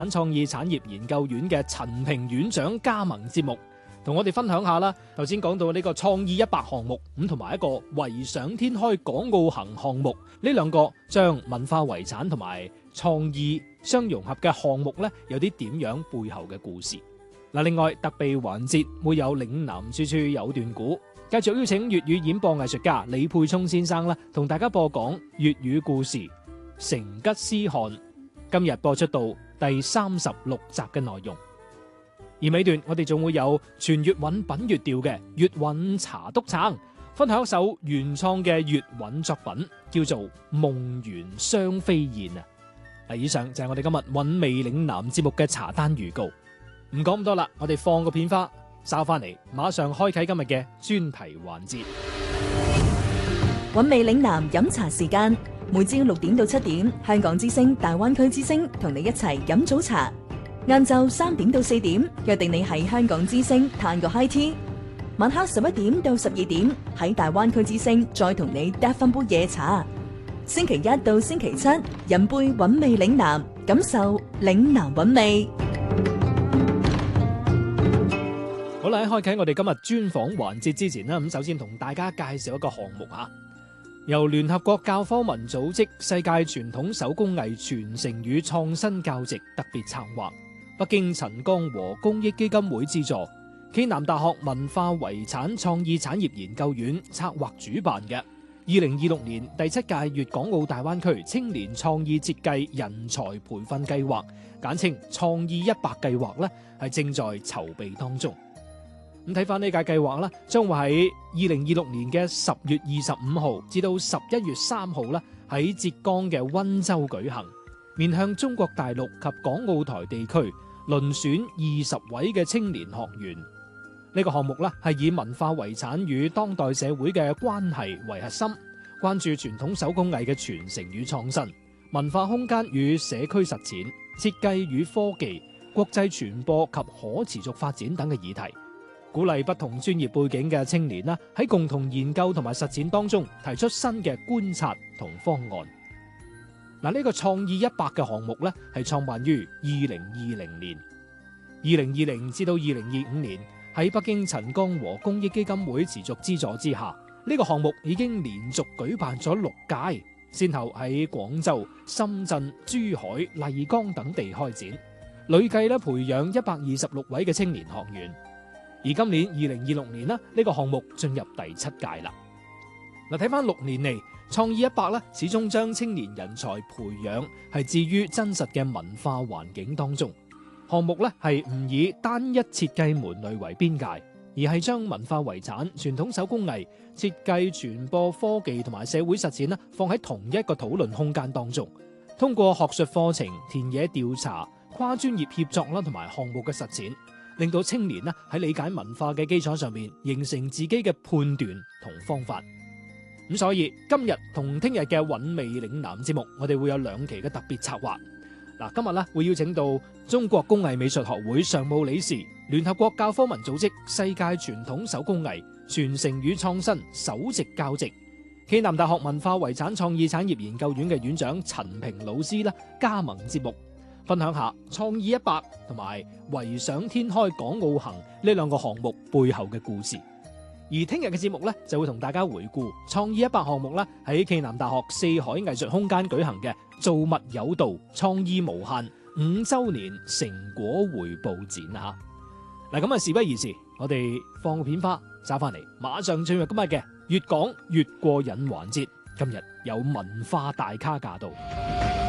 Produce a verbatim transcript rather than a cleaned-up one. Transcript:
創意產業研究院嘅陳平院長加盟節目，同我哋分享下啦。頭先講到呢個創意一百項目，咁同埋一個維想天開港澳行項目，呢兩個將文化遺產同埋創意相融合嘅項目呢，有啲點樣背後嘅故事。嗱，另外特備環節會有嶺南處處有段古，繼續邀請粵語演播藝術家李沛聰先生啦，同大家播講粵語故事《成吉思汗》。今日播出到第三十六集嘅內容，而尾段我哋仲會有全粵韻品粵調嘅粵韻茶督撐，分享一首原創嘅粵韻作品，叫做《夢圓雙飛燕》啊！嗱，以上就係我哋今日韻味嶺南節目嘅茶單預告。唔講咁多啦，我哋放個片花，稍翻嚟馬上開啟今日嘅專題環節。 韻味嶺南飲茶時間，每朝六點到七點，香港之聲、大灣區之聲同你一齊飲早茶。晏晝三點到四點，約定你喺香港之聲嘆個 high tea。晚黑十一點到十二點，喺大灣區之聲再同你嗒翻杯夜茶。星期一到星期七，飲杯韻味嶺南，感受嶺南韻味。 好啦，喺開啟我哋今日專訪環節之前啦，咁首先同大家介紹一個項目吓，由聯合國教科文組織世界傳統手工藝傳承與創新教席特別策劃，北京陳江河公益基金會資助，暨南大學文化遺產創意產業研究院策劃主辦嘅二零二六年第七屆粵港澳大灣區青年創意設計人才培訓計劃，簡稱創意一百計劃咧，係正在籌備當中。咁睇翻呢屆計劃啦，將會喺二零二六年嘅十月二十五號至到十一月三號啦，喺浙江嘅溫州舉行，面向中國大陸及港澳台地區，遴選二十位嘅青年學員。呢個項目咧係以文化遺產與當代社會嘅關係為核心，關注傳統手工藝嘅傳承與創新、文化空間與社區實踐、設計與科技、國際傳播及可持續發展等嘅議題。鼓勵不同專業背景嘅青年啦，喺共同研究同埋實踐當中提出新嘅觀察同方案。嗱，呢個創意一百嘅項目咧係創辦於二零二零年，二零二零至到二零二五年喺北京陳江河公益基金會持續資助之下，呢個項目已經連續舉辦咗六屆，先後喺廣州、深圳、珠海、麗江等地開展，累計咧培養一百二十六位嘅青年學員。而今年二零二六年呢，呢個項目進入第七屆啦。嗱，睇翻六年嚟，創意一百咧，始終將青年人才培養係置於真實嘅文化環境當中。項目咧係唔以單一設計門類為邊界，而係將文化遺產、傳統手工藝、設計、傳播、科技同埋社會實踐呢放喺同一個討論空間當中，通過學術課程、田野調查、跨專業協作啦，同埋項目嘅實踐，令到青年咧喺理解文化嘅基礎上面，形成自己嘅判斷同方法。咁所以今日同聽日嘅韻味嶺南節目，我哋會有兩期嘅特別策劃。嗱，今日咧會邀請到中國工藝美術學會常務理事、聯合國教科文組織世界傳統手工藝傳承與創新首席教席、暨南大學文化遺產創意產業研究院嘅院長陳平老師啦，加盟節目，分享下創意一百同埋維想天開港澳行呢兩個項目背後嘅故事。而聽日嘅節目呢，就會同大家回顧創意一百項目啦，喺暨南大學四海藝術空間舉行嘅造物有道創意無限五周年成果回報展吓。嗱，咁啊事不宜遲，我哋放個片花，揸翻嚟，馬上進入今日嘅越講越過癮環節。今日有文化大咖駕到。